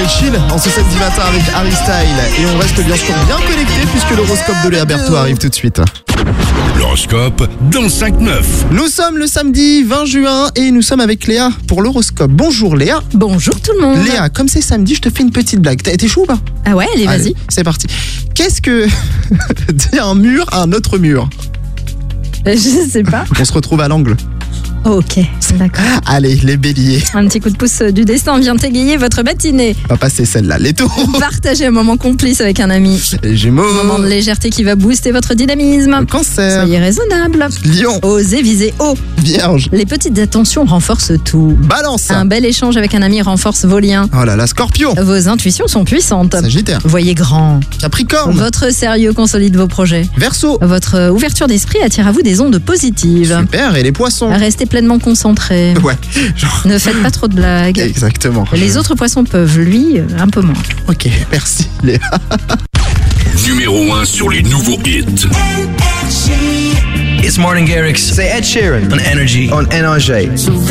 est chill en ce samedi matin avec Harry Style. Et on reste bien sûr bien connecté puisque l'horoscope de Léa Berthaud arrive tout de suite. L'horoscope dans 5-9. Nous sommes le samedi 20 juin et nous sommes avec Léa pour l'horoscope. Bonjour Léa. Bonjour tout le monde. Léa, comme c'est samedi, je te fais une petite blague. T'es chaud ou pas? Ah ouais, allez, vas-y. Allez, c'est parti. Qu'est-ce que dit un mur à un autre mur? Je sais pas. On se retrouve à l'angle. Ok, d'accord. Allez, les béliers. Un petit coup de pouce du destin vient égayer votre matinée. On va passer celle-là. Les taureaux. Partagez un moment complice avec un ami. Les gémeaux. Un moment de légèreté qui va booster votre dynamisme. Le cancer. Soyez raisonnable. Lion. Osez viser haut. Vierge. Les petites attentions renforcent tout. Balance. Un bel échange avec un ami renforce vos liens. Oh là là, Scorpion. Vos intuitions sont puissantes. Sagittaire. Voyez grand. Capricorne. Votre sérieux consolide vos projets. Verseau. Votre ouverture d'esprit attire à vous des ondes positives. Super. Et les poissons. Restez pleinement concentré. Ouais. Genre... Ne faites pas trop de blagues. Exactement. Les autres poissons peuvent, lui, un peu moins. Ok, merci Léa. Numéro 1 sur les nouveaux hits. It's Martin Garrix. C'est Ed Sheeran On Energy. on NRJ.